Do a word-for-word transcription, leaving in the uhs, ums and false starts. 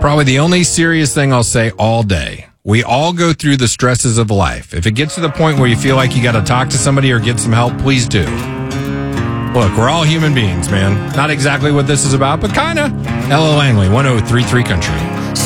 Probably the only serious thing I'll say all day. We all go through the stresses of life. If it gets to the point where you feel like you got to talk to somebody or get some help, please do. Look, we're all human beings, man. Not exactly what this is about, but kind of. Ella Langley, one oh three point three Country.